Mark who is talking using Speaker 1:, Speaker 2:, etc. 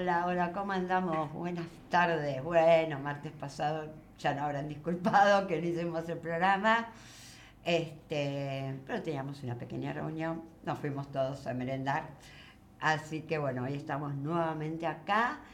Speaker 1: Hola, hola, ¿cómo andamos? Buenas tardes. Bueno, martes pasado ya no habrán disculpado que no hicimos el programa. Pero teníamos una pequeña reunión, nos fuimos todos a merendar. Así que bueno, hoy estamos nuevamente acá